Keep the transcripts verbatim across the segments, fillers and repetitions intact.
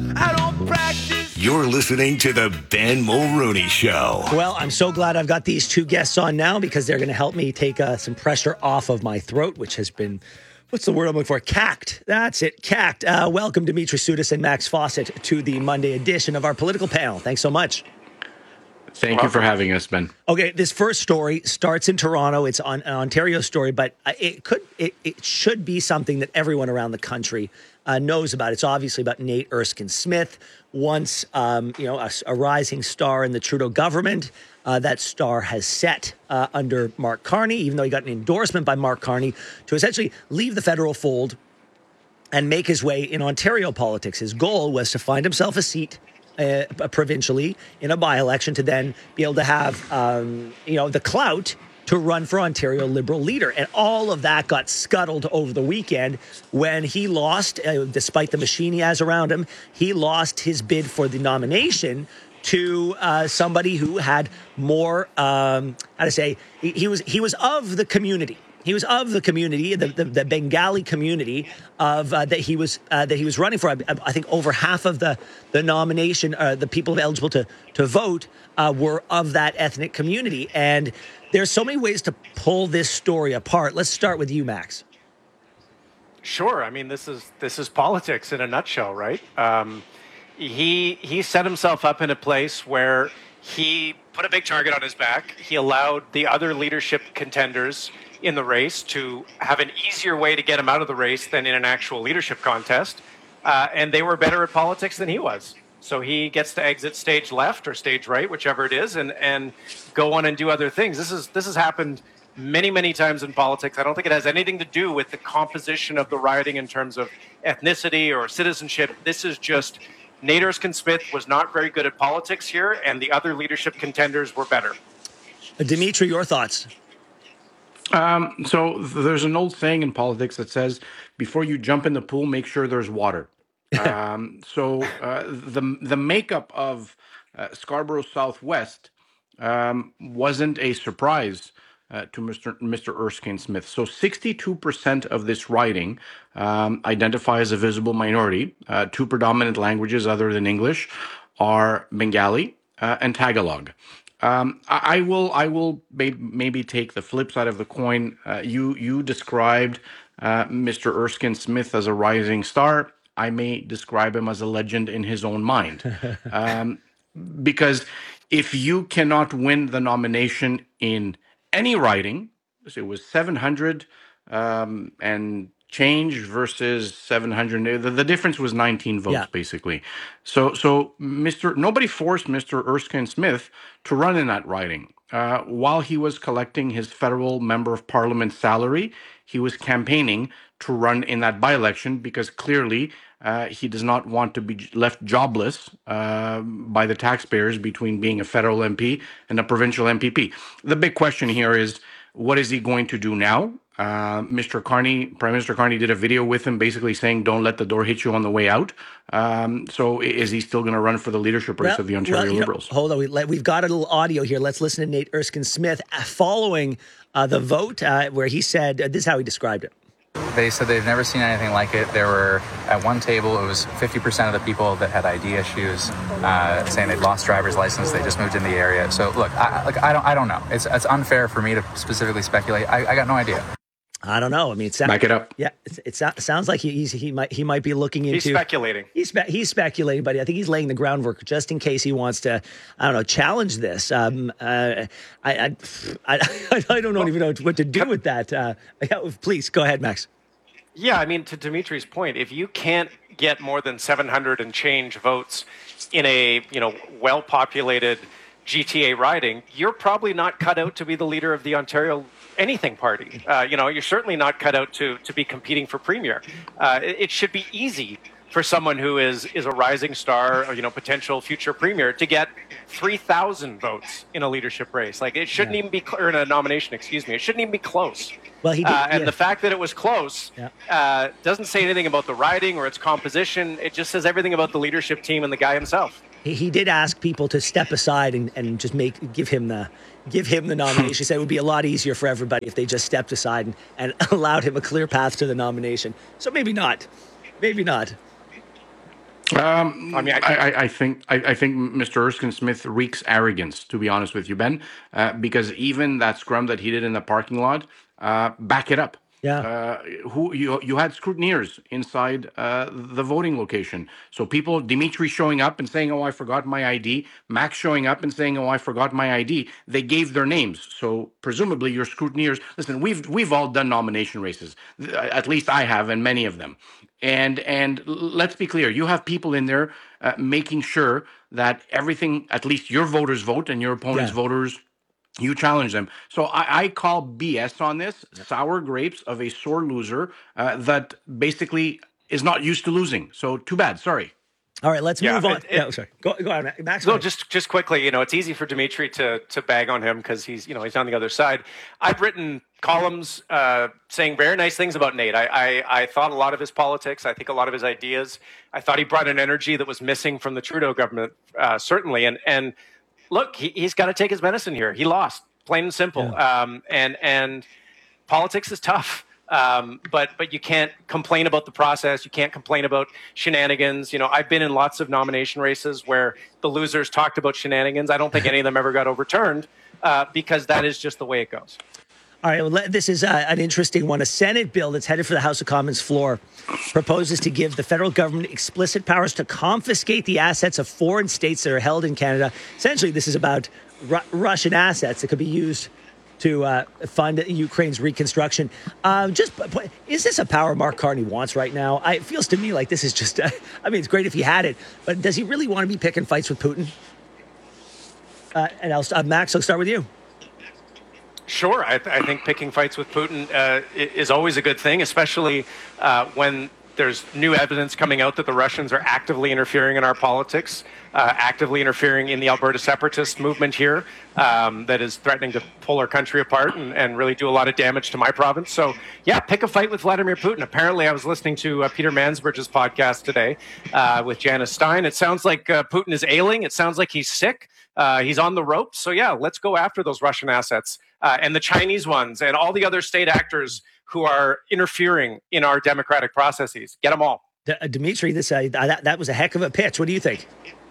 I don't practice. You're listening to the Ben Mulrooney Show. Well, I'm so glad I've got these two guests on now because they're going to help me take uh, some pressure off of my throat, which has been, what's the word I'm looking for? Cacked. That's it, cacked. Uh, welcome, Dimitri Soudis and Max Fawcett, to the Monday edition of our political panel. Thanks so much. Thank you for having us, Ben. Okay, this first story starts in Toronto. It's on an Ontario story, but it could, it, it should be something that everyone around the country uh, knows about. It's obviously about Nate Erskine Smith, once um, you know a, a rising star in the Trudeau government. Uh, that star has set uh, under Mark Carney, even though he got an endorsement by Mark Carney to essentially leave the federal fold and make his way in Ontario politics. His goal was to find himself a seat Uh, provincially in a by-election to then be able to have, um, you know, the clout to run for Ontario Liberal leader. And all of that got scuttled over the weekend when he lost, uh, despite the machine he has around him, he lost his bid for the nomination to uh, somebody who had more, um, how to say, he, he was he was of the community. He was of the community, the, the, the Bengali community of uh, that he was uh, that he was running for. I, I think over half of the the nomination, uh, the people eligible to to vote, uh, were of that ethnic community. And there's so many ways to pull this story apart. Let's start with you, Max. Sure. I mean, this is this is politics in a nutshell, right? Um, he he set himself up in a place where he put a big target on his back. He allowed the other leadership contenders in the race to have an easier way to get him out of the race than in an actual leadership contest. Uh, and they were better at politics than he was. So he gets to exit stage left or stage right, whichever it is, and, and go on and do other things. This is this has happened many, many times in politics. I don't think it has anything to do with the composition of the riding in terms of ethnicity or citizenship. This is just Nate Erskine Smith was not very good at politics here, and the other leadership contenders were better. Uh, Dimitri, your thoughts? Um, so there's an old saying in politics that says, before you jump in the pool, make sure there's water. um, so uh, the the makeup of uh, Scarborough Southwest um, wasn't a surprise uh, to Mister Mister Erskine Smith. So sixty-two percent of this riding um, identify as a visible minority. Uh, two predominant languages other than English are Bengali uh, and Tagalog. Um, I, I will. I will may, maybe take the flip side of the coin. Uh, you you described uh, Mister Erskine Smith as a rising star. I may describe him as a legend in his own mind, um, because if you cannot win the nomination in any riding, so it was seven hundred um, and change versus seven hundred. The, the difference was nineteen votes, yeah. basically. So, so Mister Nobody forced Mister Erskine Smith to run in that riding. Uh, while he was collecting his federal member of parliament salary, he was campaigning to run in that by-election because clearly uh, he does not want to be left jobless uh, by the taxpayers between being a federal M P and a provincial M P P. The big question here is, what is he going to do now? Uh, Mister Carney, Prime Minister Carney did a video with him basically saying, don't let the door hit you on the way out. Um, so is he still going to run for the leadership race well, of the Ontario well, Liberals? Know, hold on. We, let, we've got a little audio here. Let's listen to Nate Erskine Smith following uh, the vote uh, where he said, uh, this is how he described it. They said they've never seen anything like it. There were, at one table, it was fifty percent of the people that had I D issues, uh, saying they'd lost driver's license, they just moved in the area. So, look, I, like, I don't I don't know. It's it's unfair for me to specifically speculate. I, I got no idea. I don't know. I mean, it sounds, back it up. Yeah, it, it sounds like he he's, he might he might be looking into. He's speculating. He's spe- he's speculating, but I think he's laying the groundwork just in case he wants to. I don't know, challenge this. Um, uh, I, I I I don't even know what to do with that. Uh, please go ahead, Max. Yeah, I mean, to Dimitri's point, if you can't get more than seven hundred and change votes in a you know well-populated G T A riding, you're probably not cut out to be the leader of the Ontario anything party. Uh, you know, you're certainly not cut out to to be competing for premier. Uh, it, it should be easy for someone who is is a rising star or, you know, potential future premier to get three thousand votes in a leadership race. Like, it shouldn't yeah. even be, or in a nomination, excuse me, it shouldn't even be close. Well, he did, uh, and yeah. the fact that it was close yeah. uh, doesn't say anything about the riding or its composition. It just says everything about the leadership team and the guy himself. He, he did ask people to step aside and, and just make give him the give him the nomination. He said it would be a lot easier for everybody if they just stepped aside and, and allowed him a clear path to the nomination. So maybe not. Maybe not. Um, I mean, I- I, I, I think I, I think Mister Erskine Smith reeks arrogance, to be honest with you, Ben, uh, because even that scrum that he did in the parking lot, uh, back it up. Yeah. Uh, who you you had scrutineers inside uh, the voting location, so people, Dimitri showing up and saying, "Oh, I forgot my I D," Max showing up and saying, "Oh, I forgot my I D." They gave their names, so presumably your scrutineers. Listen, we've we've all done nomination races, at least I have, and many of them. And and let's be clear, you have people in there uh, making sure that everything, at least your voters vote and your opponent's Yeah. voters, you challenge them. So I, I call B S on this, sour grapes of a sore loser uh, that basically is not used to losing. So too bad. Sorry. All right, let's Yeah, move on. it- it- yeah, sorry. Go, go on, Max. So just just quickly, you know, it's easy for Dimitri to to bag on him because he's you know he's on the other side. I've written columns uh, saying very nice things about Nate. I, I I thought a lot of his politics. I think a lot of his ideas. I thought he brought an energy that was missing from the Trudeau government, uh, certainly. And and look, he, he's got to take his medicine here. He lost, plain and simple. Yeah. Um, and and politics is tough. Um, but but you can't complain about the process. You can't complain about shenanigans. You know, I've been in lots of nomination races where the losers talked about shenanigans. I don't think any of them ever got overturned uh, because that is just the way it goes. All right, well, let- this is uh, an interesting one. A Senate bill that's headed for the House of Commons floor proposes to give the federal government explicit powers to confiscate the assets of foreign states that are held in Canada. Essentially, this is about Ru- Russian assets that could be used to uh, fund Ukraine's reconstruction. Uh, just, is this a power Mark Carney wants right now? I, it feels to me like this is just, uh, I mean, it's great if he had it, but does he really want to be picking fights with Putin? Uh, and I'll, uh, Max, I'll start with you. Sure, I, th- I think picking fights with Putin uh, i- is always a good thing, especially uh, when there's new evidence coming out that the Russians are actively interfering in our politics, uh, actively interfering in the Alberta separatist movement here um, that is threatening to pull our country apart and, and really do a lot of damage to my province. So, yeah, pick a fight with Vladimir Putin. Apparently, I was listening to uh, Peter Mansbridge's podcast today uh, with Janice Stein. It sounds like uh, Putin is ailing. It sounds like he's sick. Uh, he's on the ropes. So, yeah, let's go after those Russian assets uh, and the Chinese ones and all the other state actors who are interfering in our democratic processes. Get them all. D- uh, Dimitri, this uh, that, that was a heck of a pitch. What do you think?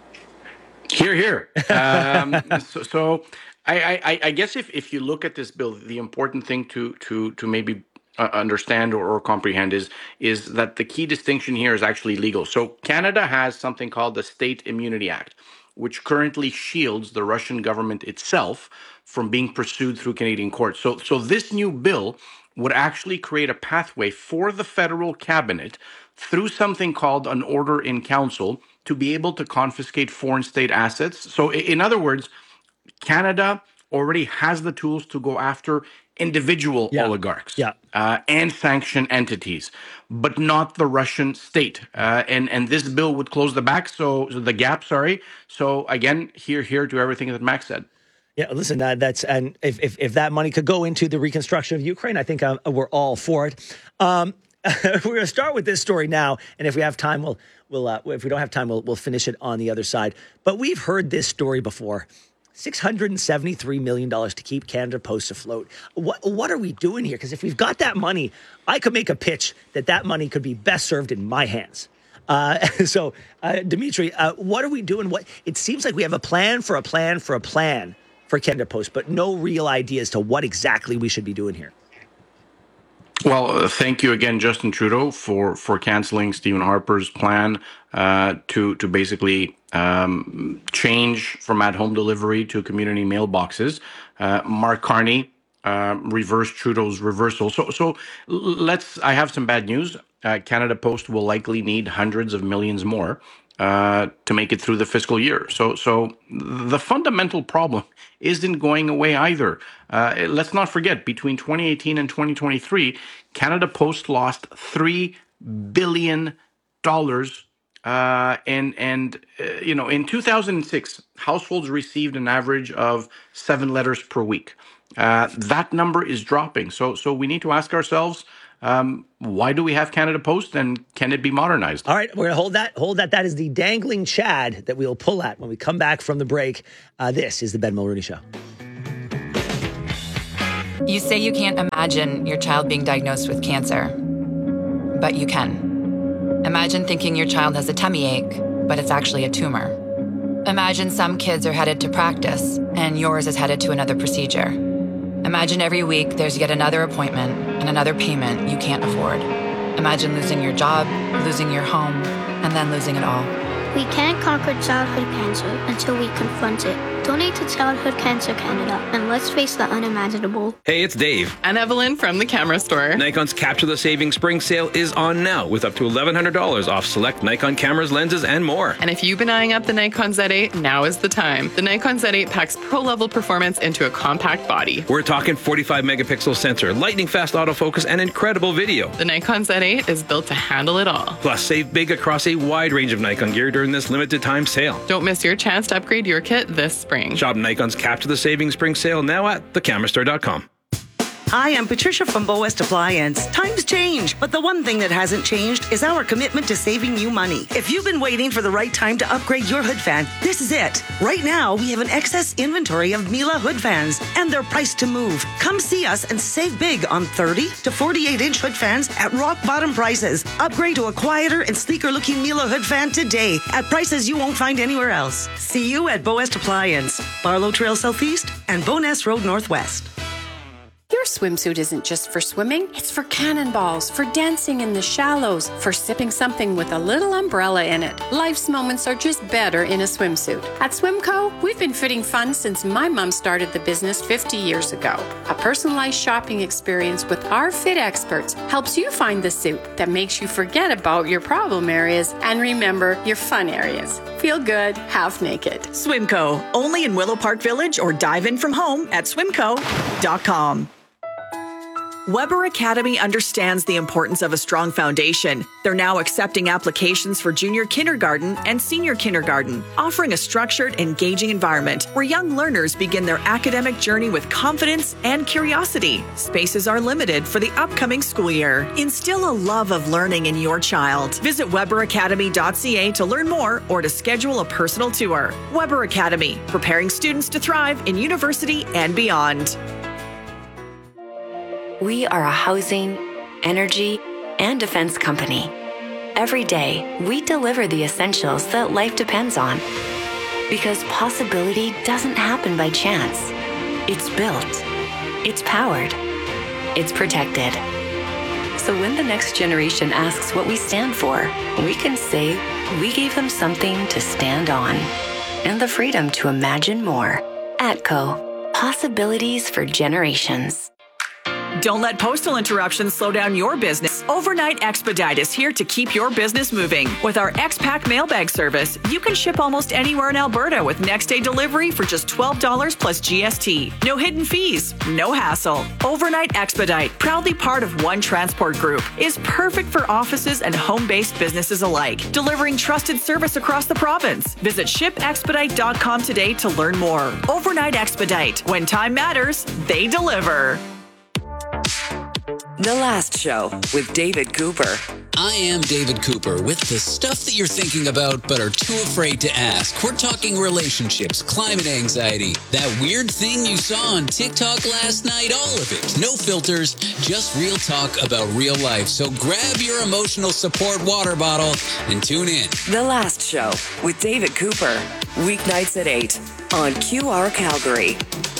Here, here. Um, so, so I, I, I guess if, if you look at this bill, the important thing to to to maybe uh, understand or, or comprehend is is that the key distinction here is actually legal. So Canada has something called the State Immunity Act, which currently shields the Russian government itself from being pursued through Canadian courts. So, so this new bill would actually create a pathway for the federal cabinet through something called an order in council to be able to confiscate foreign state assets. So, in other words, Canada already has the tools to go after individual Yeah. oligarchs Yeah. uh, and sanction entities, but not the Russian state. Uh, and and this bill would close the back, so, so the gap. Sorry. So again, here here to everything that Max said. Yeah, listen, uh, that's and if, if if that money could go into the reconstruction of Ukraine, I think uh, we're all for it. Um, we're going to start with this story now, and if we have time, we'll we'll uh, if we don't have time, we'll we'll finish it on the other side. But we've heard this story before. six hundred seventy-three million dollars to keep Canada Post afloat. What what are we doing here? Because if we've got that money, I could make a pitch that that money could be best served in my hands. Uh, so, uh, Dimitri, uh, what are we doing? What it seems like we have a plan for a plan for a plan for Canada Post, but no real idea as to what exactly we should be doing here. Well, uh, thank you again, Justin Trudeau, for for canceling Stephen Harper's plan uh, to to basically um, change from at-home delivery to community mailboxes. Uh, Mark Carney uh, reversed Trudeau's reversal. So, so let's. I have some bad news. Uh, Canada Post will likely need hundreds of millions more uh, to make it through the fiscal year. So, so the fundamental problem isn't going away either. Uh, let's not forget, between twenty eighteen and twenty twenty-three, Canada Post lost three billion dollars. Uh, and, and uh, you know, in two thousand six, households received an average of seven letters per week. Uh, that number is dropping. So, so we need to ask ourselves, Um, why do we have Canada Post, and can it be modernized? All right, we're going to hold that. Hold that. That is the dangling Chad that we'll pull at when we come back from the break. Uh, this is the Ben Mulroney Show. You say you can't imagine your child being diagnosed with cancer, but you can. Imagine thinking your child has a tummy ache but it's actually a tumor. Imagine some kids are headed to practice, and yours is headed to another procedure. Imagine every week there's yet another appointment and another payment you can't afford. Imagine losing your job, losing your home, and then losing it all. We can't conquer childhood cancer until we confront it. Donate to Childhood Cancer Canada, and let's face the unimaginable. Hey, it's Dave. And Evelyn from the Camera Store. Nikon's Capture the Savings Spring Sale is on now with up to eleven hundred dollars off select Nikon cameras, lenses, and more. And if you've been eyeing up the Nikon Z eight, now is the time. The Nikon Z eight packs pro-level performance into a compact body. We're talking forty-five megapixel sensor, lightning-fast autofocus, and incredible video. The Nikon Z eight is built to handle it all. Plus, save big across a wide range of Nikon gear during this limited-time sale. Don't miss your chance to upgrade your kit this spring. Shop Nikon's Capture the Savings Spring Sale now at the camera store dot com. Hi, I'm Patricia from Bow West Appliance. Times change, but the one thing that hasn't changed is our commitment to saving you money. If you've been waiting for the right time to upgrade your hood fan, this is it. Right now, we have an excess inventory of Miele hood fans, and they're priced to move. Come see us and save big on thirty to forty-eight inch hood fans at rock bottom prices. Upgrade to a quieter and sleeker looking Miele hood fan today at prices you won't find anywhere else. See you at Bow West Appliance, Barlow Trail Southeast and Bowness Road Northwest. Your swimsuit isn't just for swimming, it's for cannonballs, for dancing in the shallows, for sipping something with a little umbrella in it. Life's moments are just better in a swimsuit. At Swimco, we've been fitting fun since my mom started the business fifty years ago. A personalized shopping experience with our fit experts helps you find the suit that makes you forget about your problem areas and remember your fun areas. Feel good, half naked. Swimco, only in Willow Park Village, or dive in from home at swimco dot com. Weber Academy understands the importance of a strong foundation. They're now accepting applications for junior kindergarten and senior kindergarten, offering a structured, engaging environment where young learners begin their academic journey with confidence and curiosity. Spaces are limited for the upcoming school year. Instill a love of learning in your child. Visit weber academy dot c a to learn more or to schedule a personal tour. Weber Academy, preparing students to thrive in university and beyond. We are a housing, energy, and defense company. Every day, we deliver the essentials that life depends on. Because possibility doesn't happen by chance. It's built. It's powered. It's protected. So when the next generation asks what we stand for, we can say we gave them something to stand on. And the freedom to imagine more. ATCO. Possibilities for generations. Don't let postal interruptions slow down your business. Overnight Expedite is here to keep your business moving. With our X-Pack mailbag service, you can ship almost anywhere in Alberta with next-day delivery for just twelve dollars plus G S T. No hidden fees, no hassle. Overnight Expedite, proudly part of One Transport Group, is perfect for offices and home-based businesses alike, delivering trusted service across the province. Visit ship expedite dot com today to learn more. Overnight Expedite. When time matters, they deliver. The Last Show with David Cooper. I am David Cooper with the stuff that you're thinking about but are too afraid to ask. We're talking relationships, climate anxiety, that weird thing you saw on TikTok last night, all of it. No filters, just real talk about real life. So grab your emotional support water bottle and tune in. The Last Show with David Cooper. Weeknights at eight on Q R Calgary.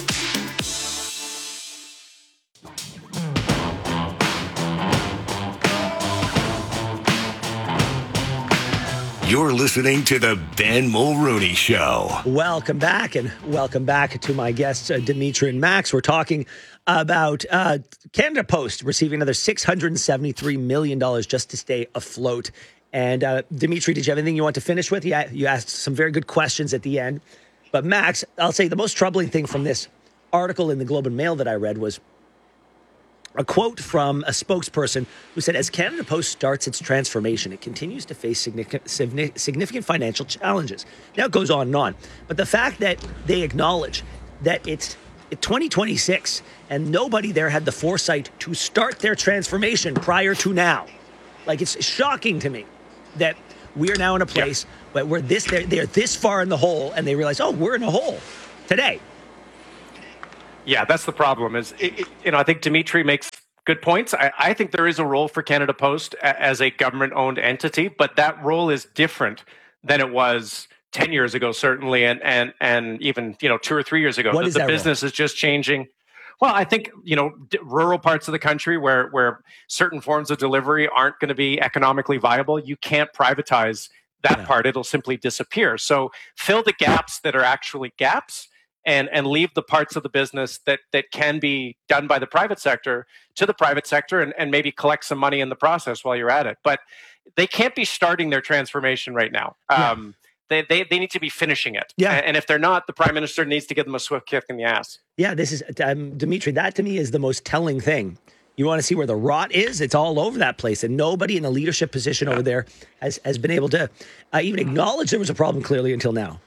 You're listening to the Ben Mulrooney Show. Welcome back, and welcome back to my guests, uh, Dimitri and Max. We're talking about uh, Canada Post receiving another six hundred seventy-three million dollars just to stay afloat. And uh, Dimitri, did you have anything you want to finish with? You, you asked some very good questions at the end. But Max, I'll say the most troubling thing from this article in the Globe and Mail that I read was a quote from a spokesperson who said, as Canada Post starts its transformation, it continues to face significant, significant financial challenges. Now it goes on and on. But the fact that they acknowledge that it's twenty twenty-six and nobody there had the foresight to start their transformation prior to now. Like, it's shocking to me that we are now in a place yeah. where we're this, they're, they're this far in the hole and they realize, oh, we're in a hole today. Yeah, that's the problem. Is it, it, you know, I think Dimitri makes good points. I, I think there is a role for Canada Post a, as a government-owned entity, but that role is different than it was ten years ago, certainly, and and and even you know two or three years ago. What the is the that role? business is just changing. Well, I think you know d- rural parts of the country where where certain forms of delivery aren't going to be economically viable, you can't privatize that part. It'll simply disappear. So fill the gaps that are actually gaps, and and leave the parts of the business that that can be done by the private sector to the private sector, and, and maybe collect some money in the process while you're at it. But they can't be starting their transformation right now. Yeah. Um, they, they they need to be finishing it. Yeah. And if they're not, the prime minister needs to give them a swift kick in the ass. Yeah, this is, um, Dimitri, that to me is the most telling thing. You want to see where the rot is? It's all over that place. And nobody in a leadership position over there has, has been able to uh, even acknowledge there was a problem clearly until now.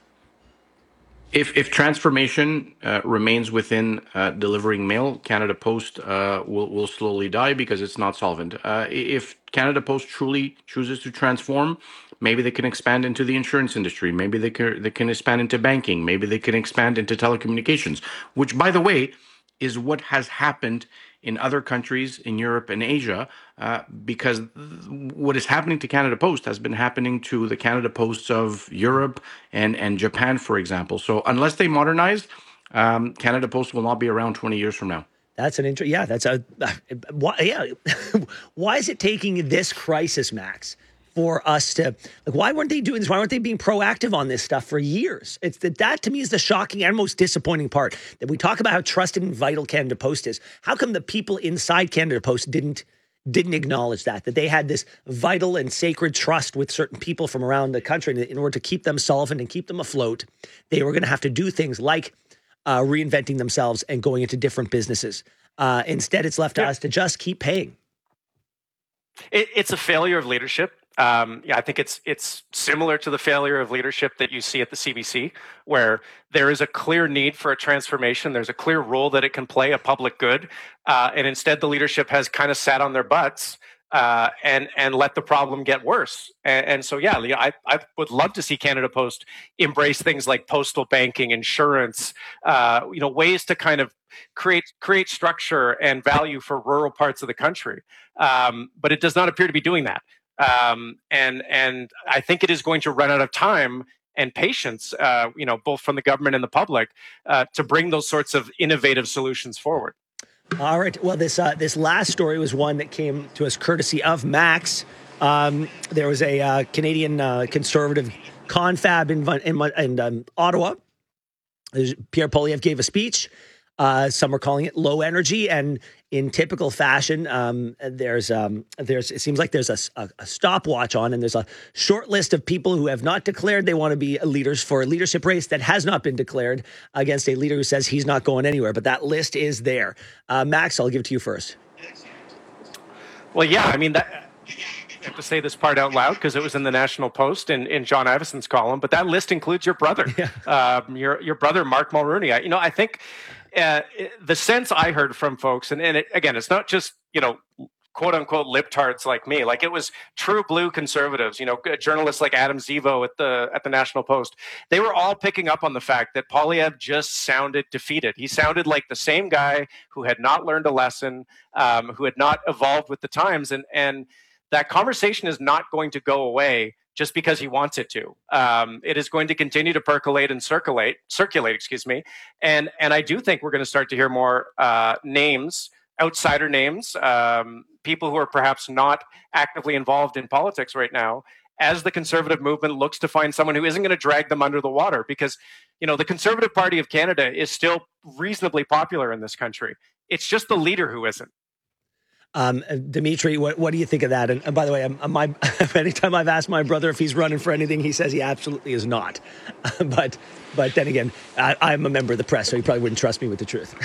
If if transformation uh, remains within uh, delivering mail, Canada Post uh, will will slowly die because it's not solvent. Uh, if Canada Post truly chooses to transform, maybe they can expand into the insurance industry. Maybe they can they can expand into banking. Maybe they can expand into telecommunications. Which, by the way, is what has happened in other countries in Europe and Asia, uh, because what is happening to Canada Post has been happening to the Canada Posts of Europe and, and Japan, for example. So unless they modernize, um, Canada Post will not be around twenty years from now. That's an intro. Yeah, that's a. Uh, why, yeah. Why is it taking this crisis, Max, for us to, like, why weren't they doing this? Why weren't they being proactive on this stuff for years? It's that, that to me is the shocking and most disappointing part, that we talk about how trusted and vital Canada Post is. How come the people inside Canada Post didn't didn't acknowledge that, that they had this vital and sacred trust with certain people from around the country, and in order to keep them solvent and keep them afloat, they were going to have to do things like uh, reinventing themselves and going into different businesses. Uh, instead, it's left to Yeah. us to just keep paying. It, it's a failure of leadership. Um, yeah, I think it's it's similar to the failure of leadership that you see at the C B C, where there is a clear need for a transformation. There's a clear role that it can play, a public good, uh, and instead the leadership has kind of sat on their butts uh, and and let the problem get worse. And, and so, yeah, I I would love to see Canada Post embrace things like postal banking, insurance, uh, you know, ways to kind of create create structure and value for rural parts of the country. Um, but it does not appear to be doing that. Um, and and I think it is going to run out of time and patience, uh, you know, both from the government and the public, uh, to bring those sorts of innovative solutions forward. All right. Well, this uh, this last story was one that came to us courtesy of Max. Um, there was a uh, Canadian uh, conservative confab in in, in um, Ottawa. Pierre Poilievre gave a speech. Uh, some are calling it low energy, and in typical fashion, um, there's um, there's it seems like there's a, a, a stopwatch on, and there's a short list of people who have not declared they want to be leaders for a leadership race that has not been declared against a leader who says he's not going anywhere. But that list is there. Uh, Max, I'll give it to you first. Well, yeah, I mean that. I have to say this part out loud because it was in the National Post in, in John Iveson's column, but that list includes your brother, yeah. um, your your brother, Mark Mulrooney. I, you know, I think uh, the sense I heard from folks, and, and it, again, it's not just, you know, quote unquote libtards like me. Like, it was true blue conservatives, you know, journalists like Adam Zivo at the at the National Post. They were all picking up on the fact that Poilievre just sounded defeated. He sounded like the same guy who had not learned a lesson, um, who had not evolved with the times, and and. That conversation is not going to go away just because he wants it to. Um, it is going to continue to percolate and circulate, circulate, excuse me. And and I do think we're going to start to hear more uh, names, outsider names, um, people who are perhaps not actively involved in politics right now, as the Conservative movement looks to find someone who isn't going to drag them under the water. Because, you know, the Conservative Party of Canada is still reasonably popular in this country. It's just the leader who isn't. Um, Dimitri, what, what do you think of that? And, and by the way, I'm, my, anytime I've asked my brother if he's running for anything, he says he absolutely is not. but but then again, I, I'm a member of the press, so he probably wouldn't trust me with the truth.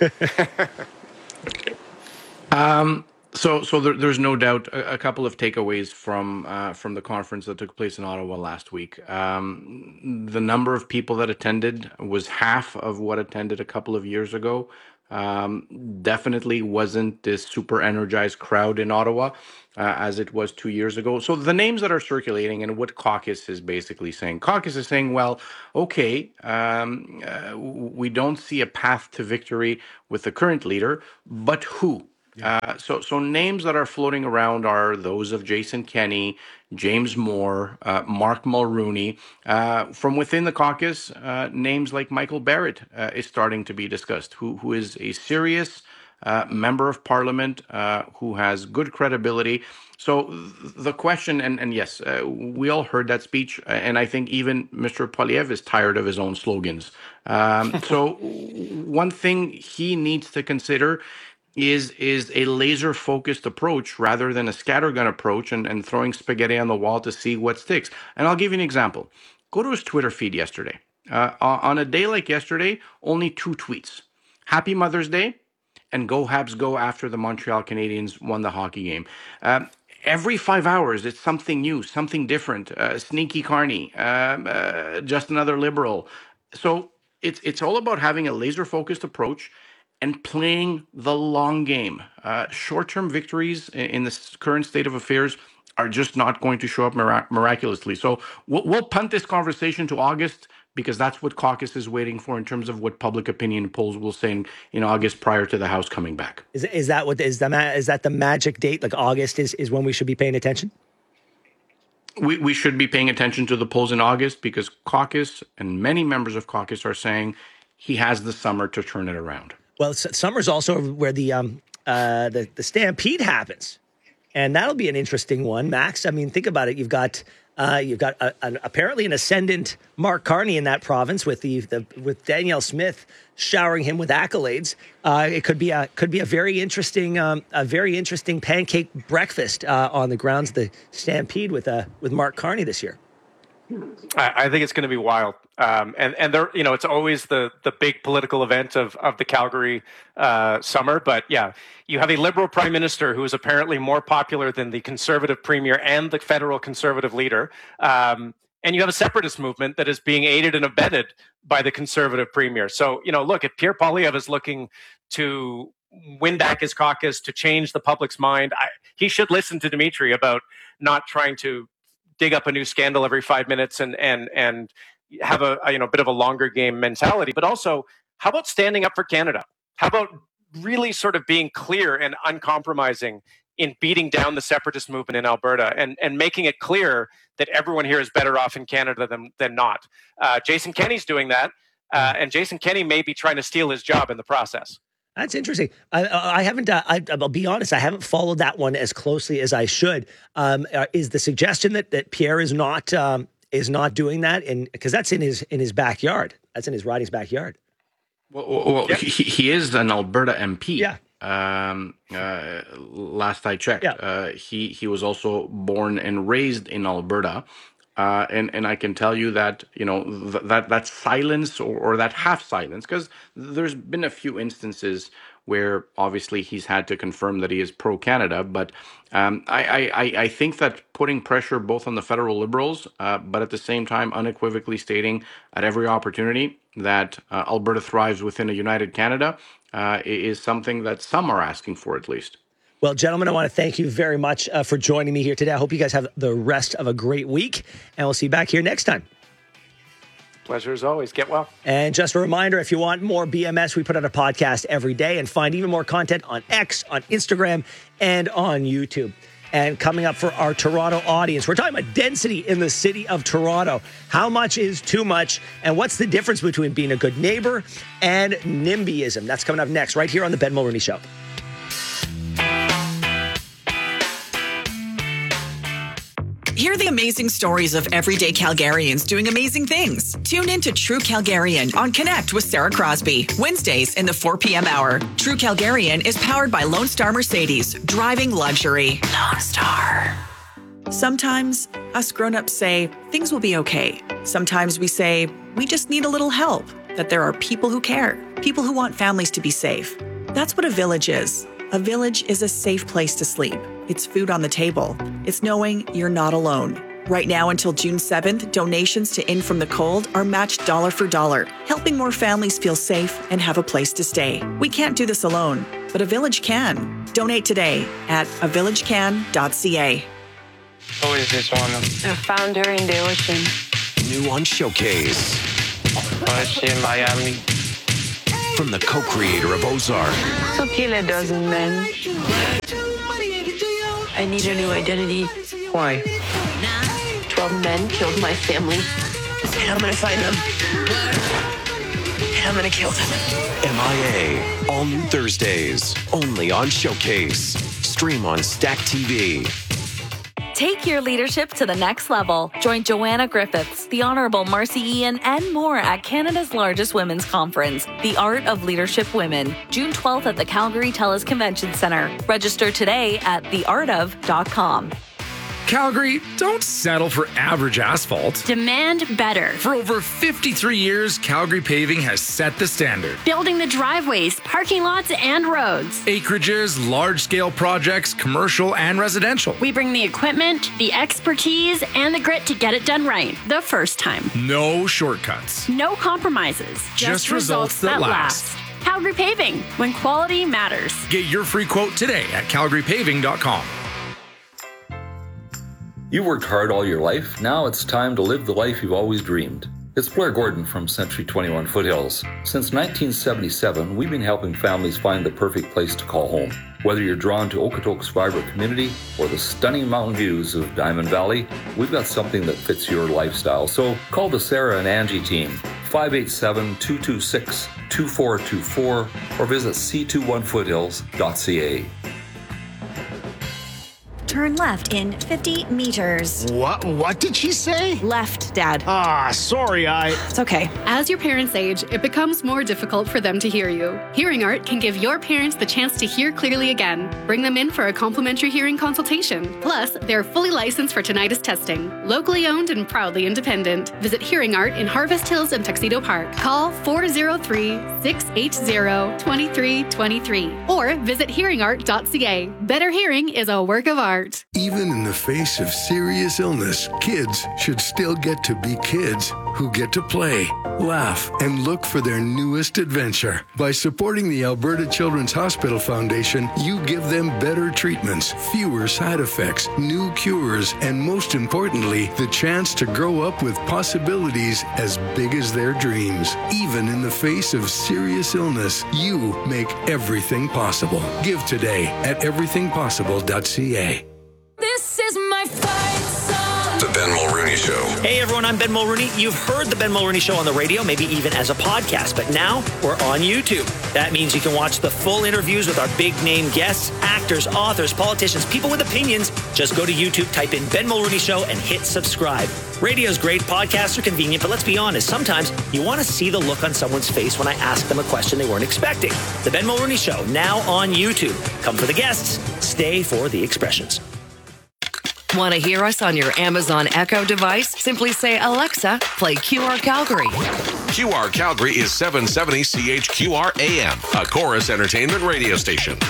um, so so there, there's no doubt a, a couple of takeaways from uh, from the conference that took place in Ottawa last week. Um, the number of people that attended was half of what attended a couple of years ago. Um, definitely wasn't this super energized crowd in Ottawa uh, as it was two years ago. So the names that are circulating and what Caucus is basically saying, Caucus is saying, well, okay, um, uh, we don't see a path to victory with the current leader, but who? Uh, so, so names that are floating around are those of Jason Kenney, James Moore, uh, Mark Mulrooney. Uh, from within the caucus, uh, names like Michael Barrett uh, is starting to be discussed, who who is a serious uh, member of parliament, uh, who has good credibility. So th- the question, and, and yes, uh, we all heard that speech, and I think even Mister Poilievre is tired of his own slogans. Um, so one thing he needs to consider is is a laser focused approach rather than a scattergun approach and, and throwing spaghetti on the wall to see what sticks. And I'll give you an example. Go to his Twitter feed yesterday. Uh, on a day like yesterday, only two tweets. Happy Mother's Day and Go Habs Go after the Montreal Canadiens won the hockey game. Uh, every five hours, it's something new, something different. Uh, sneaky Carney, um, uh, just another Liberal. So it's it's all about having a laser focused approach and playing the long game. Uh, short-term victories in the current state of affairs are just not going to show up mirac- miraculously. So we'll, we'll punt this conversation to August because that's what caucus is waiting for in terms of what public opinion polls will say in, in August prior to the House coming back. Is is that what is the ma- is that the magic date? Like August is, is when we should be paying attention? We we should be paying attention to the polls in August because caucus and many members of caucus are saying he has the summer to turn it around. Well, summer's also where the um uh the, the stampede happens, and that'll be an interesting one, Max. I mean, think about it. You've got uh you've got a, an, apparently an ascendant Mark Carney in that province with the, the with Danielle Smith showering him with accolades. Uh, it could be a could be a very interesting um a very interesting pancake breakfast uh, on the grounds of the stampede with uh with Mark Carney this year. I, I think it's going to be wild. Um, and, and there, you know, it's always the, the big political event of, of the Calgary uh, summer. But yeah, you have a Liberal prime minister who is apparently more popular than the Conservative premier and the federal Conservative leader. Um, and you have a separatist movement that is being aided and abetted by the Conservative premier. So, you know, look, if Pierre Poilievre is looking to win back his caucus, to change the public's mind, I, he should listen to Dimitri about not trying to dig up a new scandal every five minutes and and and have a, a you know bit of a longer game mentality. But also, how about standing up for Canada? How about really sort of being clear and uncompromising in beating down the separatist movement in Alberta and and making it clear that everyone here is better off in Canada than than not. Uh, Jason Kenney's doing that, uh, and Jason Kenney may be trying to steal his job in the process. That's interesting. I, I haven't, uh, I, I'll be honest, I haven't followed that one as closely as I should. Um, uh, is the suggestion that, that Pierre is not um, is not doing that? And because that's in his in his backyard. That's in his riding's backyard. Well, well yep. he, he is an Alberta M P. Yeah. Um, uh, last I checked, yeah. uh, he he was also born and raised in Alberta. Uh, and, and I can tell you that, you know, th- that, that silence or, or that half silence, because there's been a few instances where obviously he's had to confirm that he is pro-Canada. But um, I, I, I think that putting pressure both on the federal Liberals, uh, but at the same time unequivocally stating at every opportunity that uh, Alberta thrives within a united Canada uh, is something that some are asking for at least. Well, gentlemen, I want to thank you very much uh, for joining me here today. I hope you guys have the rest of a great week, and we'll see you back here next time. Pleasure as always. Get well. And just a reminder, if you want more B M S, we put out a podcast every day, and find even more content on X, on Instagram, and on YouTube. And coming up for our Toronto audience, we're talking about density in the city of Toronto. How much is too much? And what's the difference between being a good neighbor and NIMBYism? That's coming up next, right here on The Ben Mulrooney Show. Hear the amazing stories of everyday Calgarians doing amazing things. Tune in to True Calgarian on Connect with Sarah Crosby, Wednesdays in the four p.m. hour. True Calgarian is powered by Lone Star Mercedes, driving luxury. Lone Star. Sometimes us grown-ups say things will be okay. Sometimes we say we just need a little help, that there are people who care, people who want families to be safe. That's what a village is. A village is a safe place to sleep. It's food on the table. It's knowing you're not alone. Right now until June seventh, donations to In From the Cold are matched dollar for dollar, helping more families feel safe and have a place to stay. We can't do this alone, but a village can. Donate today at a village can dot c a. Who is this one? A founder in the ocean. New on Showcase. Oh, is she in Miami? from the co-creator of Ozark. So kill a dozen men. I need a new identity. Why? Twelve men killed my family, and I'm gonna find them. And I'm gonna kill them. M I A, all new Thursdays, only on Showcase. Stream on Stack T V. Take your leadership to the next level. Join Joanna Griffiths, the Honourable Marcy Ian, and more at Canada's largest women's conference, The Art of Leadership Women, June twelfth at the Calgary TELUS Convention Centre. Register today at the art of dot com. Calgary, don't settle for average asphalt. Demand better. For over fifty-three years, Calgary Paving has set the standard. Building the driveways, parking lots, and roads. Acreages, large-scale projects, commercial and residential. We bring the equipment, the expertise, and the grit to get it done right the first time. No shortcuts. No compromises. Just, Just results, results that, that last. last. Calgary Paving, when quality matters. Get your free quote today at calgary paving dot com. You worked hard all your life. Now it's time to live the life you've always dreamed. It's Blair Gordon from Century twenty-one Foothills. Since nineteen seventy-seven, we've been helping families find the perfect place to call home. Whether you're drawn to Okotoks' vibrant community or the stunning mountain views of Diamond Valley, we've got something that fits your lifestyle. So call the Sarah and Angie team, five eight seven, two two six, two four two four, or visit c twenty-one foothills dot c a. Turn left in fifty meters. What? What did she say? Left, Dad. Ah, sorry, I... It's okay. As your parents age, it becomes more difficult for them to hear you. Hearing Art can give your parents the chance to hear clearly again. Bring them in for a complimentary hearing consultation. Plus, they're fully licensed for tinnitus testing. Locally owned and proudly independent. Visit Hearing Art in Harvest Hills and Tuxedo Park. Call four oh three, six eight zero, two three two three or visit hearing art dot c a. Better hearing is a work of art. Even in the face of serious illness, kids should still get to be kids who get to play, laugh, and look for their newest adventure. By supporting the Alberta Children's Hospital Foundation, you give them better treatments, fewer side effects, new cures, and most importantly, the chance to grow up with possibilities as big as their dreams. Even in the face of serious illness, you make everything possible. Give today at everything possible dot c a. This is my fight song. The Ben Mulrooney Show. Hey everyone, I'm Ben Mulrooney. You've heard the Ben Mulrooney Show on the radio, maybe even as a podcast, but now we're on YouTube. That means you can watch the full interviews with our big name guests, actors, authors, politicians, people with opinions. Just go to YouTube, type in Ben Mulrooney Show, and hit subscribe. Radio's great, podcasts are convenient, but let's be honest, sometimes you want to see the look on someone's face when I ask them a question they weren't expecting. The Ben Mulrooney Show, now on YouTube. Come for the guests, stay for the expressions. Want to hear us on your Amazon Echo device? Simply say, Alexa, play Q R Calgary. Q R Calgary is seven seventy C H Q R A M, a Chorus Entertainment radio station.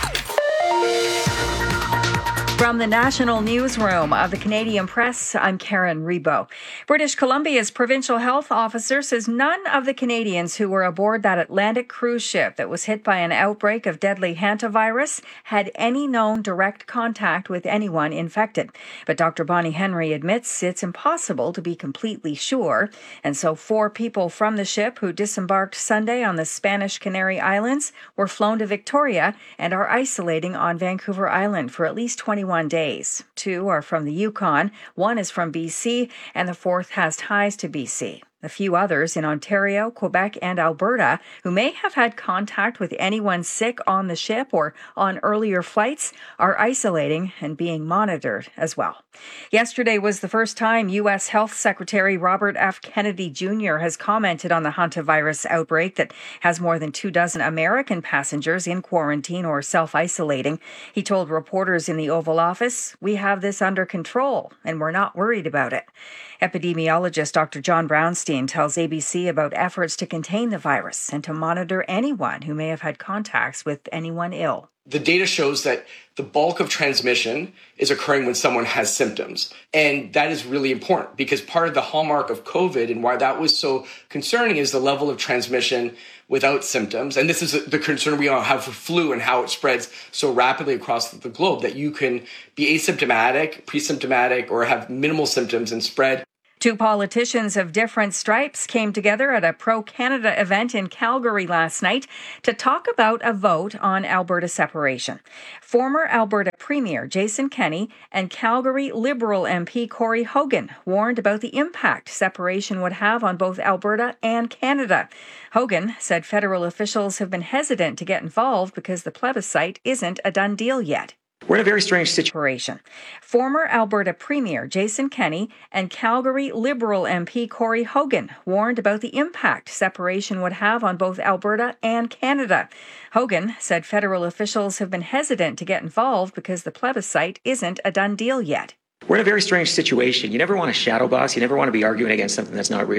From the National Newsroom of the Canadian Press, I'm Karen Rebo. British Columbia's provincial health officer says none of the Canadians who were aboard that Atlantic cruise ship that was hit by an outbreak of deadly hantavirus had any known direct contact with anyone infected. But Doctor Bonnie Henry admits it's impossible to be completely sure. And so four people from the ship who disembarked Sunday on the Spanish Canary Islands were flown to Victoria and are isolating on Vancouver Island for at least twenty-one days. Two are from the Yukon, one is from B C, and the fourth has ties to B C. A few others in Ontario, Quebec, and Alberta who may have had contact with anyone sick on the ship or on earlier flights are isolating and being monitored as well. Yesterday was the first time U S Health Secretary Robert F. Kennedy Junior has commented on the hantavirus outbreak that has more than two dozen American passengers in quarantine or self-isolating. He told reporters in the Oval Office, "We have this under control and we're not worried about it." Epidemiologist Doctor John Brownstein tells A B C about efforts to contain the virus and to monitor anyone who may have had contacts with anyone ill. The data shows that the bulk of transmission is occurring when someone has symptoms. And that is really important because part of the hallmark of COVID and why that was so concerning is the level of transmission without symptoms. And this is the concern we all have for flu and how it spreads so rapidly across the globe that you can be asymptomatic, pre-symptomatic, or have minimal symptoms and spread. Two politicians of different stripes came together at a pro-Canada event in Calgary last night to talk about a vote on Alberta separation. Former Alberta Premier Jason Kenney and Calgary Liberal M P Corey Hogan warned about the impact separation would have on both Alberta and Canada. Hogan said federal officials have been hesitant to get involved because the plebiscite isn't a done deal yet. We're in a very strange situation. Former Alberta Premier Jason Kenney and Calgary Liberal M P Corey Hogan warned about the impact separation would have on both Alberta and Canada. Hogan said federal officials have been hesitant to get involved because the plebiscite isn't a done deal yet. We're in a very strange situation. You never want to shadow boss. You never want to be arguing against something that's not real.